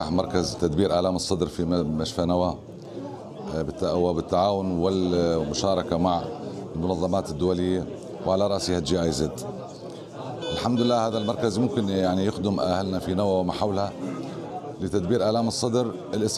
مركز تدبير آلام الصدر في مشفى نوى وبالتعاون والمشاركة مع المنظمات الدولية وعلى رأسها جي آي زد. الحمد لله هذا المركز ممكن يعني يخدم أهلنا في نوى وما حولها لتدبير آلام الصدر.